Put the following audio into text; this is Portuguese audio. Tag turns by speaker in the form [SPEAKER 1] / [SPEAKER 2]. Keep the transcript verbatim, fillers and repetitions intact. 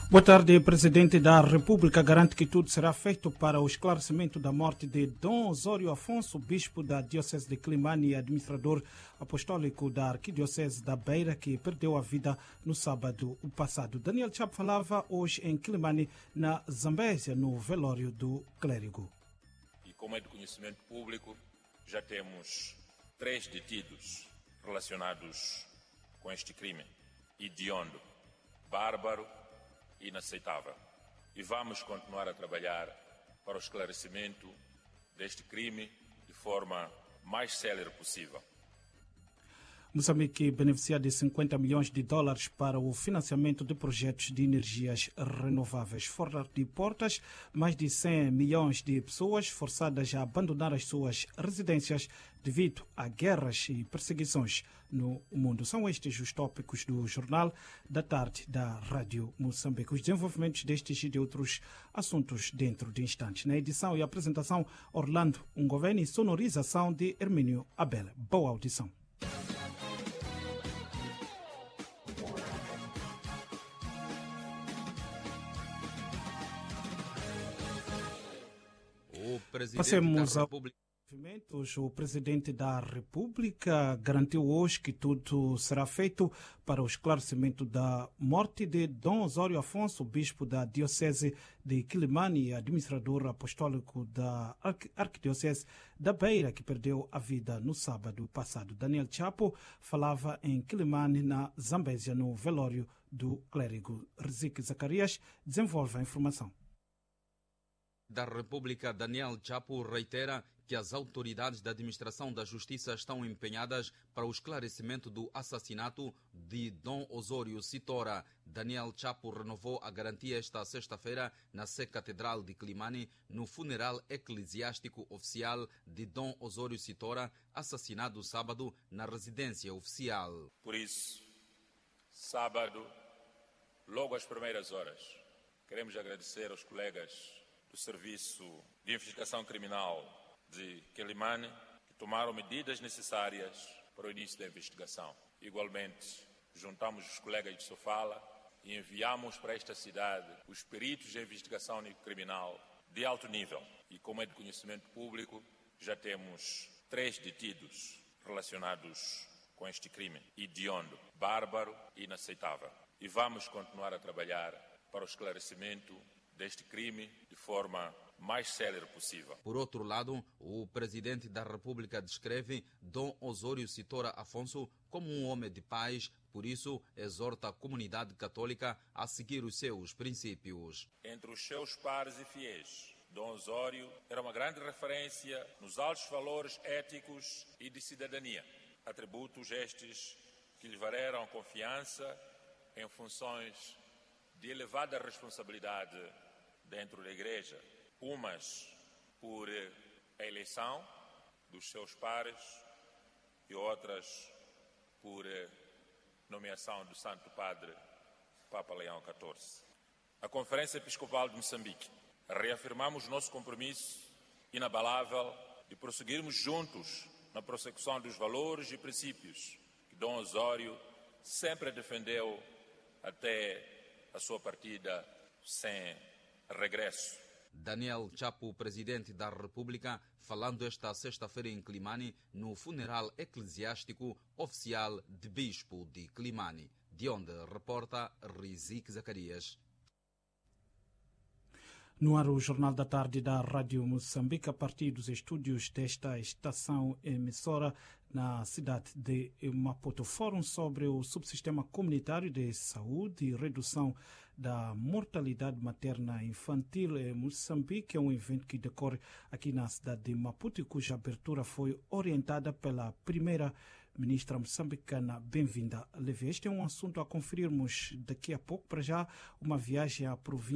[SPEAKER 1] Boa tarde. Presidente da República garante que tudo será feito para o esclarecimento da morte de Dom Osório Afonso, bispo da Diocese de Climane e administrador apostólico da Arquidiocese da Beira, que perdeu a vida no sábado passado. Daniel Chapo falava hoje em Climane, na Zambésia, no velório do clérigo.
[SPEAKER 2] E como é de conhecimento público, já temos três detidos relacionados com este crime: hediondo, bárbaro, inaceitável. E vamos continuar a trabalhar para o esclarecimento deste crime de forma mais célere possível.
[SPEAKER 1] Moçambique beneficia de cinquenta milhões de dólares para o financiamento de projetos de energias renováveis. Fora de portas, mais de cem milhões de pessoas forçadas a abandonar as suas residências devido a guerras e perseguições no mundo. São estes os tópicos do Jornal da Tarde da Rádio Moçambique. Os desenvolvimentos destes e de outros assuntos dentro de instantes. Na edição e apresentação, Orlando Ungoveni, sonorização de Hermínio Abel. Boa audição. Passemos ao movimentos. O Presidente da República garantiu hoje que tudo será feito para o esclarecimento da morte de Dom Osório Afonso, bispo da Diocese de Climane e administrador apostólico da Arquidiocese da Beira, que perdeu a vida no sábado passado. Daniel Chapo falava em Climane, na Zambésia, no velório do clérigo. Rezique Zacarias desenvolve a informação.
[SPEAKER 3] Da República, Daniel Chapo reitera que as autoridades da administração da justiça estão empenhadas para o esclarecimento do assassinato de Dom Osório Sitora. Daniel Chapo renovou a garantia esta sexta-feira na Sé Catedral de Climane, no funeral eclesiástico oficial de Dom Osório Sitora, assassinado sábado na residência oficial.
[SPEAKER 2] Por isso, sábado, logo às primeiras horas, queremos agradecer aos colegas do Serviço de Investigação Criminal de Climane, que tomaram medidas necessárias para o início da investigação. Igualmente, juntamos os colegas de Sofala e enviamos para esta cidade os peritos de investigação criminal de alto nível. E como é de conhecimento público, já temos três detidos relacionados com este crime: hediondo, bárbaro e inaceitável. E vamos continuar a trabalhar para o esclarecimento deste crime de forma mais célere possível.
[SPEAKER 3] Por outro lado, o Presidente da República descreve Dom Osório Sitora Afonso como um homem de paz, por isso exorta a comunidade católica a seguir os seus princípios.
[SPEAKER 2] Entre os seus pares e fiéis, Dom Osório era uma grande referência nos altos valores éticos e de cidadania, atributos estes que lhe valeram confiança em funções de elevada responsabilidade dentro da Igreja, umas por a eleição dos seus pares e outras por nomeação do Santo Padre Papa Leão quatorze. A Conferência Episcopal de Moçambique, reafirmamos nosso compromisso inabalável de prosseguirmos juntos na prossecução dos valores e princípios que Dom Osório sempre defendeu até a sua partida sem regresso.
[SPEAKER 3] Daniel Chapo, Presidente da República, falando esta sexta-feira em Climane, no funeral eclesiástico oficial de Bispo de Climane, de onde reporta Rezique Zacarias.
[SPEAKER 1] No ar, o Jornal da Tarde da Rádio Moçambique, a partir dos estúdios desta estação emissora na cidade de Maputo. Fórum sobre o subsistema comunitário de saúde e redução da mortalidade materna infantil em Moçambique é um evento que decorre aqui na cidade de Maputo e cuja abertura foi orientada pela primeira ministra moçambicana Bem-vinda Leve. Este é um assunto a conferirmos daqui a pouco. Para já, uma viagem à província